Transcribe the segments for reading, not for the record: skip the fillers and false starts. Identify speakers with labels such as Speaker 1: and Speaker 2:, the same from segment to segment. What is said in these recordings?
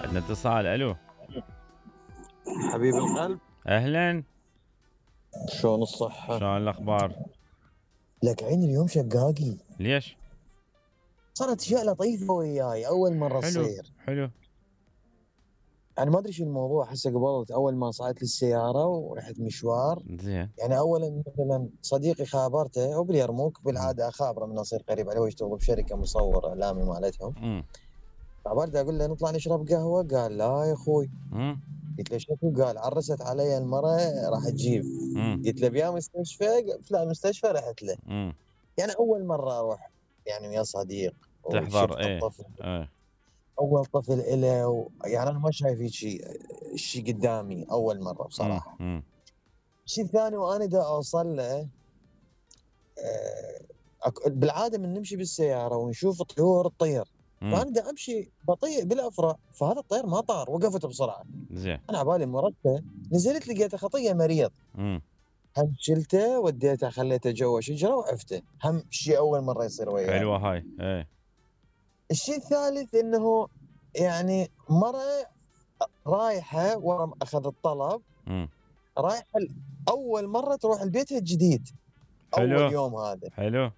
Speaker 1: عندنا اتصال. الو.
Speaker 2: حبيب القلب،
Speaker 1: اهلا.
Speaker 2: شلون الصحة؟
Speaker 1: شلون الاخبار؟
Speaker 2: لك عيني اليوم شقاقي.
Speaker 1: ليش؟
Speaker 2: صارت اشياء لطيفة وياي اول مرة
Speaker 1: حلو.
Speaker 2: تصير.
Speaker 1: حلو.
Speaker 2: انا ما ادري شو الموضوع، هسه قبلت اول ما صعدت لي السيارة ورحت مشوار.
Speaker 1: زين.
Speaker 2: يعني اولا مثلا صديقي خابرته هو باليرموك،
Speaker 1: مم.
Speaker 2: بالعادة اخابره من اصير قريب عليه، هو يشتغل بشركة مصور اعلامي مالتهم.
Speaker 1: مم.
Speaker 2: خابرته اقول له نطلع نشرب قهوة، قال لا يا اخوي.
Speaker 1: مم.
Speaker 2: قلت له شكو؟ قال عرست علي المرة راح تجيب.
Speaker 1: مم.
Speaker 2: قلت له بيا مستشفى؟ قلت له المستشفى، رحت له.
Speaker 1: مم.
Speaker 2: يعني اول مرة اروح يعني ويا صديق
Speaker 1: تحضر
Speaker 2: وشفت
Speaker 1: ايه.
Speaker 2: الطفل،
Speaker 1: ايه.
Speaker 2: اول طفل إله يعني انا ما شايف هيك شيء قدامي اول مره
Speaker 1: مم.
Speaker 2: بصراحه.
Speaker 1: مم.
Speaker 2: الشيء الثاني وانا دا اوصل له، بالعاده من نمشي بالسياره ونشوف طيور تطير،
Speaker 1: مم.
Speaker 2: فانا دا امشي بطيء بالافرع، فهذا الطير ما طار، وقفت بسرعه.
Speaker 1: زين.
Speaker 2: انا عبالي مرته، نزلت لقيته خطيه مريض.
Speaker 1: مم.
Speaker 2: هم شلته وديته خليته جوا شجره وعفته. هم شيء اول مره يصير وياي.
Speaker 1: حلوة هاي. ايه.
Speaker 2: الشيء الثالث انه يعني مره رايحه ورا اخذ الطلب،
Speaker 1: مم.
Speaker 2: رايحه اول مره تروح لبيتها الجديد، اول
Speaker 1: حلو.
Speaker 2: يوم هذا.
Speaker 1: حلو.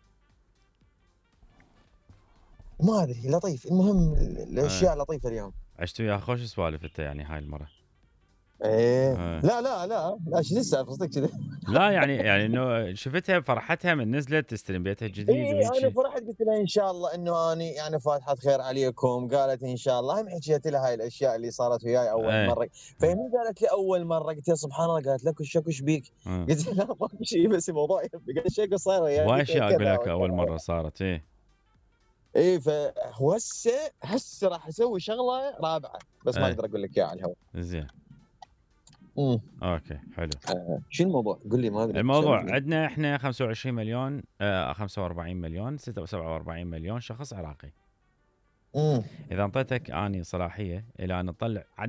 Speaker 2: ما ادري، لطيف. المهم
Speaker 1: ايه.
Speaker 2: الاشياء لطيفه اليوم.
Speaker 1: عشت وياها خوش سوالف انت يعني هاي المرة.
Speaker 2: ايه،
Speaker 1: ايه.
Speaker 2: لا لا لا لا، شو السالفه قصدك كذا؟
Speaker 1: لا يعني انه شفتها فرحتها من نزلت تستلم بيتها الجديد
Speaker 2: ايه انا
Speaker 1: وهيك.
Speaker 2: فرحت، قلت لها ان شاء الله انه اني يعني فاتحه خير عليكم. قالت ان شاء الله. هم حكيت لها هاي الاشياء اللي صارت وياي اول
Speaker 1: ايه.
Speaker 2: مره. فهي من قالت لي اول مره، قلت لها سبحان الله. قالت لك وش بيك؟
Speaker 1: اه.
Speaker 2: قلت لها ماكو شيء، بس الموضوع قالت شيء صاير وياي.
Speaker 1: هواي
Speaker 2: قلت لها
Speaker 1: اشياء اقول
Speaker 2: كذا
Speaker 1: لك
Speaker 2: وكذا.
Speaker 1: اول مرة صارت. ايه.
Speaker 2: ايه، هسه راح اسوي شغله رابعه، بس ما
Speaker 1: ايه.
Speaker 2: اقدر اقول لك اياها على الهواء.
Speaker 1: زين.
Speaker 2: امم
Speaker 1: اوكي حلو.
Speaker 2: شو الموضوع؟ قل لي، ما ادري
Speaker 1: الموضوع
Speaker 2: شاركني.
Speaker 1: عندنا احنا 25 مليون 45 مليون 47 مليون شخص عراقي.
Speaker 2: امم
Speaker 1: اذا انطيتك اني صلاحيه الى ان تطلع